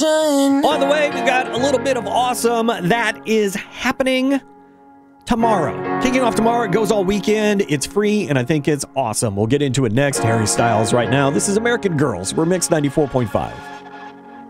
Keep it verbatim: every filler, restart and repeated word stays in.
On the way, we've got a little bit of awesome that is happening tomorrow. Kicking off tomorrow, it goes all weekend. It's free, and I think it's awesome. We'll get into it next. Harry Styles right now. This is American Girls. We're Mix ninety-four point five.